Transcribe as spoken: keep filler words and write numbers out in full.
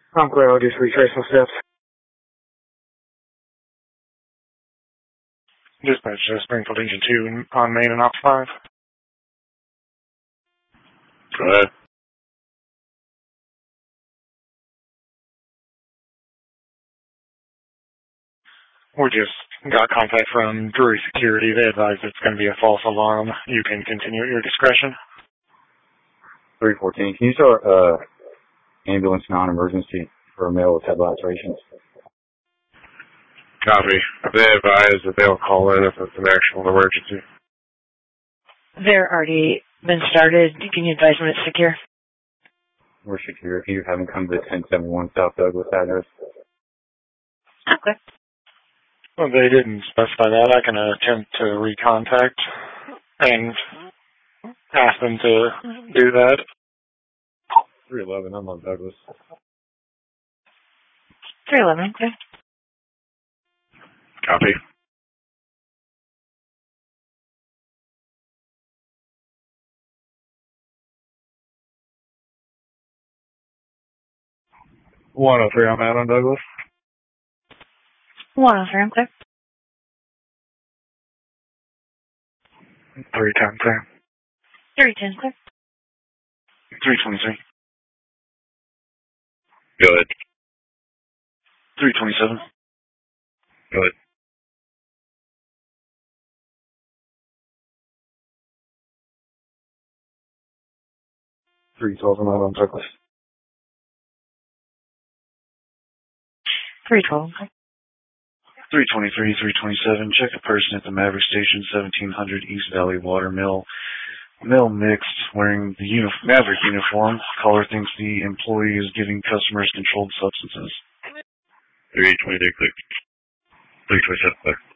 I'm clear. I'll just retrace my steps. Dispatch, uh, Springfield Engine two on main and ops five. Go ahead. We just got contact from Drury Security. They advise it's going to be a false alarm. You can continue at your discretion. three fourteen, can you start uh, ambulance non-emergency for a male with head lacerations? Copy. They advise that they'll call in if it's an actual emergency. They're already been started. Can you advise when it's secure? We're secure. Can you have them come to ten seventy-one South Douglas address? Okay. Well, they didn't specify that. I can attempt to recontact and ask them to do that. three eleven, I'm on Douglas. three eleven, okay. Copy. one oh three, I'm out on Douglas. one oh three, okay. three ten, Sam. three ten, okay. three twenty-three. Good. three twenty-seven. Good. three twelve, I'm out on Douglas. three twelve, okay. three twenty-three, three twenty-seven, check a person at the Maverick Station, seventeen hundred East Valley Water Mill. Mill mixed, wearing the uni- Maverick uniform. Caller thinks the employee is giving customers controlled substances. three twenty-three, click. three twenty-seven, click.